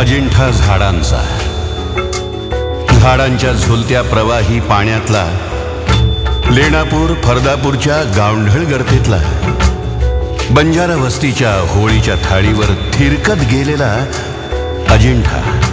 अजिंठा झाडांचा, झाडांच्या झुलत्या प्रवाही पाण्यातला, लेणापूर फरदापूरच्या गावंढळ गर्तेतला, बंजारा वस्तीच्या होळीच्या थाळीवर थिरकत गेलेला अजिंठा।